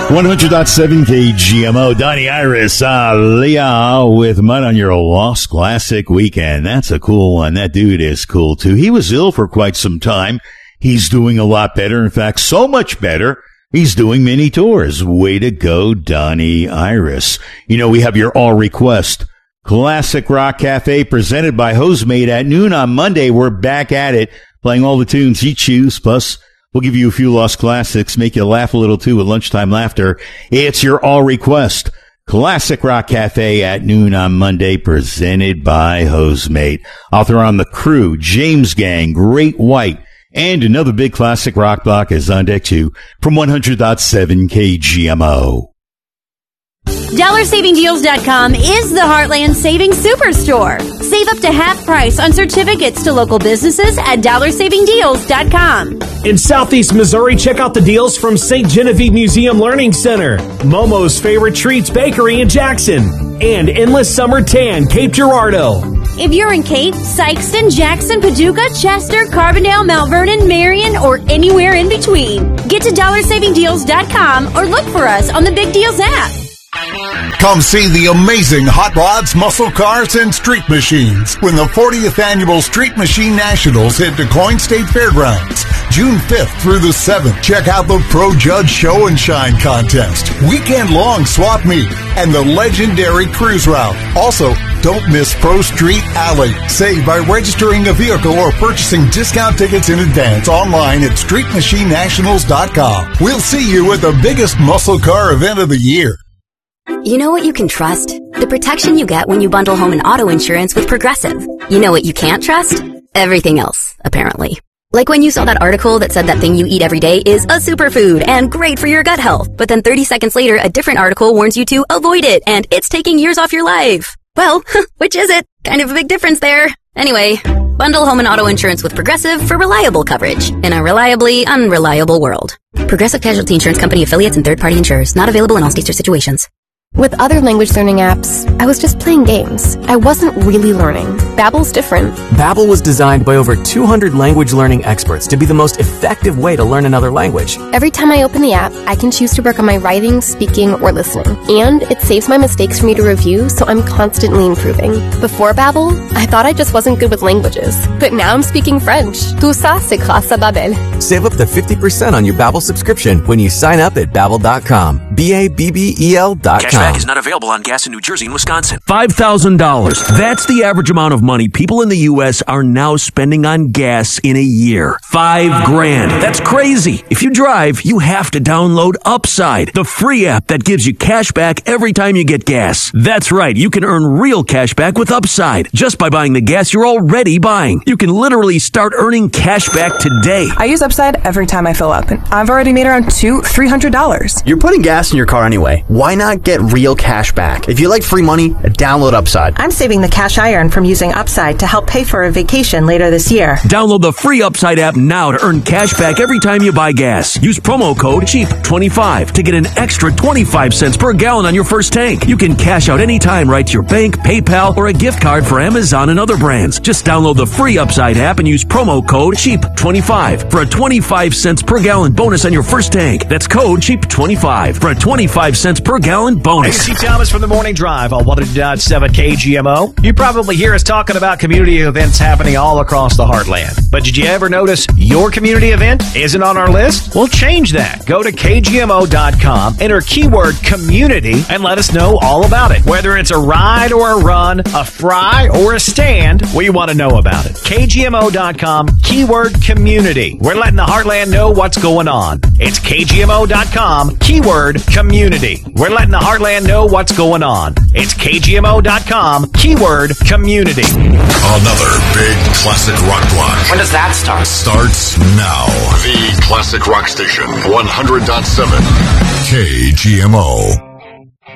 100.7 KGMO, Donnie Iris, Leah with Mud on your Lost Classic Weekend. That's a cool one. That dude is cool too. He was ill for quite some time. He's doing a lot better. In fact, so much better. He's doing mini tours. Way to go, Donnie Iris. You know, we have your all request Classic Rock Cafe presented by Hosemate at noon on Monday. We're back at it, playing all the tunes you choose, plus we'll give you a few lost classics, make you laugh a little too with lunchtime laughter. It's your all request Classic Rock Cafe at noon on Monday, presented by Hosemate. Author on the crew, James Gang, Great White, and another big classic rock block is on deck too from 100.7 KGMO. DollarSavingDeals.com is the Heartland Savings Superstore. Save up to half price on certificates to local businesses at DollarSavingDeals.com. In Southeast Missouri, check out the deals from St. Genevieve Museum Learning Center, Momo's Favorite Treats Bakery in Jackson, and Endless Summer Tan, Cape Girardeau. If you're in Cape, Sykeston, Jackson, Paducah, Chester, Carbondale, Mount Vernon, Marion, or anywhere in between, get to DollarSavingDeals.com or look for us on the Big Deals app. Come see the amazing Hot Rods, Muscle Cars, and Street Machines when the 40th Annual Street Machine Nationals hit DuQuoin State Fairgrounds, June 5th through the 7th. Check out the Pro Judge Show and Shine Contest, weekend-long swap meet, and the legendary cruise route. Also, don't miss Pro Street Alley. Save by registering a vehicle or purchasing discount tickets in advance online at StreetMachineNationals.com. We'll see you at the biggest muscle car event of the year. You know what you can trust? The protection you get when you bundle home and auto insurance with Progressive. You know what you can't trust? Everything else, apparently. Like when you saw that article that said that thing you eat every day is a superfood and great for your gut health, but then 30 seconds later, a different article warns you to avoid it and it's taking years off your life. Well, which is it? Kind of a big difference there. Anyway, bundle home and auto insurance with Progressive for reliable coverage in a reliably unreliable world. Progressive Casualty Insurance Company affiliates and third-party insurers. Not available in all states or situations. With other language learning apps, I was just playing games. I wasn't really learning. Babbel's different. Babbel was designed by over 200 language learning experts to be the most effective way to learn another language. Every time I open the app, I can choose to work on my writing, speaking, or listening. And it saves my mistakes for me to review, so I'm constantly improving. Before Babbel, I thought I just wasn't good with languages. But now I'm speaking French. Tout ça, c'est grâce à Babbel. Save up to 50% on your Babbel subscription when you sign up at Babbel.com. Babbel.com. Cashback is not available on gas in New Jersey and Wisconsin. $5,000. That's the average amount of money people in the U.S. are now spending on gas in a year. $5,000. That's crazy. If you drive, you have to download Upside, the free app that gives you cash back every time you get gas. That's right. You can earn real cash back with Upside just by buying the gas you're already buying. You can literally start earning cash back today. I use Upside every time I fill up, and I've already made around $300. You're putting gas in your car anyway. Why not get real cash back? If you like free money, download Upside. I'm saving the cash I earn from using Upside to help pay for a vacation later this year. Download the free Upside app now to earn cash back every time you buy gas. Use promo code CHEAP25 to get an extra 25 cents per gallon on your first tank. You can cash out anytime right to your bank, PayPal, or a gift card for Amazon and other brands. Just download the free Upside app and use promo code CHEAP25 for a 25 cents per gallon bonus on your first tank. That's code CHEAP25 for a 25 cents per gallon bonus. Hey, Thomas from the Morning Drive on 100.7 KGMO. You probably hear us talking about community events happening all across the heartland. But did you ever notice your community event isn't on our list? We'll change that. Go to KGMO.com, enter keyword community, and let us know all about it. Whether it's a ride or a run, a fry or a stand, we want to know about it. KGMO.com, keyword community. We're letting the heartland know what's going on. It's KGMO.com, keyword community. We're letting the heartland know what's going on. It's KGMO.com, keyword community. Another big classic rock block. When does that start? Starts now. The classic rock station, 100.7 KGMO.